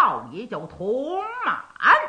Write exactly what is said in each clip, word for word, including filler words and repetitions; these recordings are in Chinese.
少爷叫童满。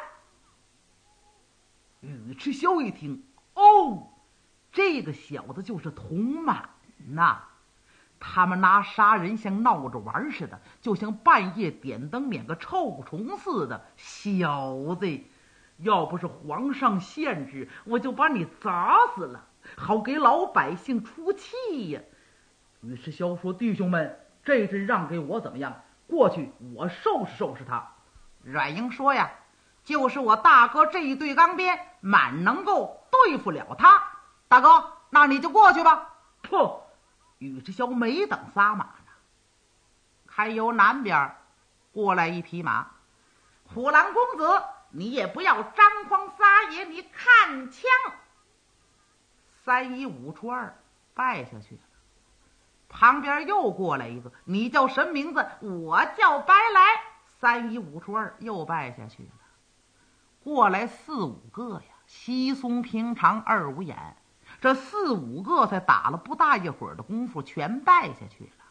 尉迟萧一听，哦，这个小子就是童满呐！他们拿杀人像闹着玩似的，就像半夜点灯撵个臭虫似的。小子，要不是皇上限制，我就把你砸死了，好给老百姓出气呀！尉迟萧说：“弟兄们，这阵让给我怎么样？过去我收拾收拾他。”阮英说呀：“就是我大哥这一对钢鞭，满能够对付了他。大哥，那你就过去吧。”噗！尉迟萧没等撒马呢，看由南边过来一匹马。虎狼公子，你也不要张狂撒野，你看枪。三一五出二，败下去了。旁边又过来一个，你叫什么名字？我叫白来。三一五出二，又败下去了。过来四五个呀，稀松平常，二五眼。这四五个才打了不大一会儿的功夫，全败下去了。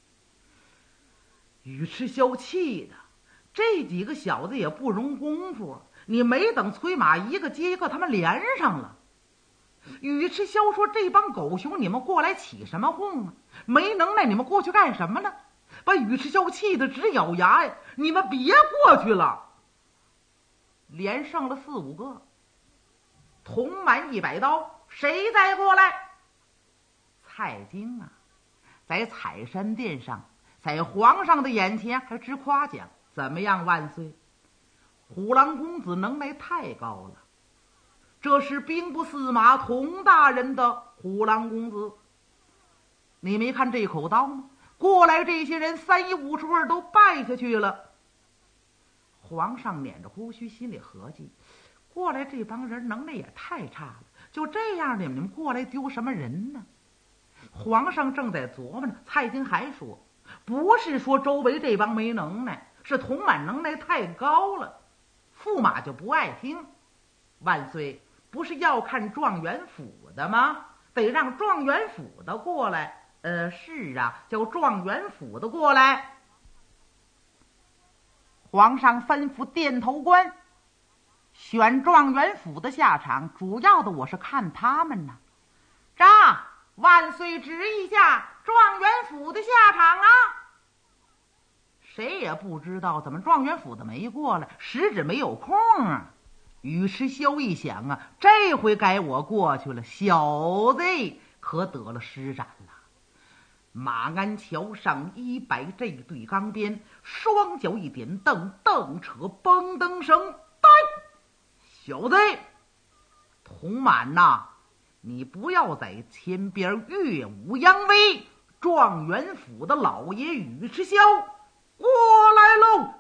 尉迟萧气的，这几个小子也不容功夫，你没等催马，一个接一个他们连上了。尉迟萧说：“这帮狗熊，你们过来起什么哄啊？没能耐，你们过去干什么呢？”把尉迟萧气得直咬牙呀！你们别过去了。连上了四五个。铜满一百刀，谁再过来？蔡京啊，在采山殿上，在皇上的眼前还直夸奖：“怎么样，万岁！虎狼公子能耐太高了，这是兵部司马佟大人的虎狼公子。你没看这口刀吗？过来这些人三一五出二都败下去了。”皇上捻着胡须，心里合计：过来这帮人能耐也太差了，就这样的，你们过来丢什么人呢？皇上正在琢磨呢，蔡京还说：“不是说周围这帮没能耐，是佟满能耐太高了。”驸马就不爱听。万岁，不是要看状元府的吗？得让状元府的过来。呃，是啊，叫状元府的过来。皇上吩咐殿头官选状元府的下场，主要的我是看他们呢。这万岁旨意下，状元府的下场啊！谁也不知道怎么状元府的没过来，实指没有空啊。尉迟萧一想啊，这回该我过去了，小子可得了施展了。马鞍桥上一摆这对钢鞭，双脚一点蹬，蹬扯嘣噔声，呆！小子，佟满呐，你不要在前边耀武扬威！状元府的老爷尉迟萧过来喽！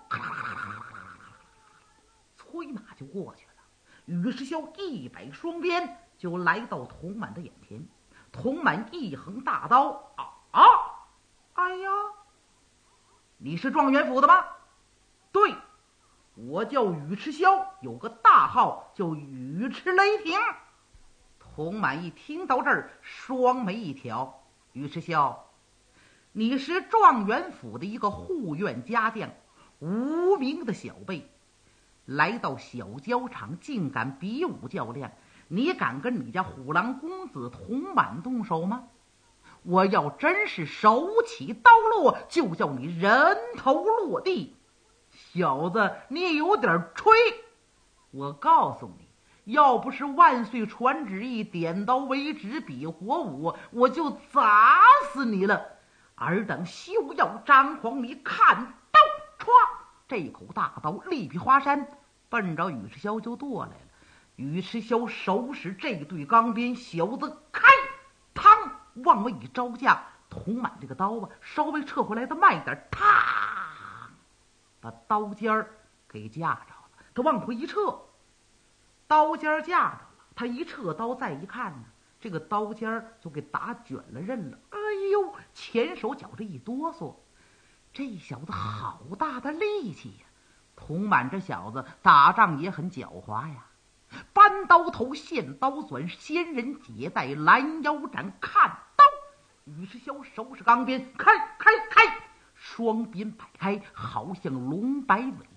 催马就过去了。尉迟萧一摆双鞭，就来到佟满的眼前。佟满一横大刀，啊啊！哎呀，你是状元府的吗？对，我叫尉迟萧，有个大号叫尉迟雷霆。佟满一听到这儿，双眉一挑：尉迟萧，你是状元府的一个护院家将，无名的小辈，来到小交场竟敢比武较量，你敢跟你家虎狼公子佟满动手吗？我要真是手起刀落，就叫你人头落地。小子，你也有点吹。我告诉你，要不是万岁传旨意，点刀为止比火舞，我就砸死你了。尔等休要张狂，你看刀！歘，这口大刀力劈华山，奔着尉迟萧就剁来了。尉迟萧手使这对钢鞭，小子开，嘡，往外一招架，佟满这个刀啊，稍微撤回来的慢一点，嘡，把刀尖儿给架着了。他往回一撤，刀尖儿架着了，他一撤刀再一看呢，这个刀尖儿就给打卷了刃了。哎呦，前手脚这一哆嗦，这小子好大的力气呀！佟满这小子打仗也很狡猾呀，搬刀头，现刀转，仙人解带，拦腰斩，看刀！尉迟萧手使钢鞭，开开开，双鞭摆开，好像龙摆尾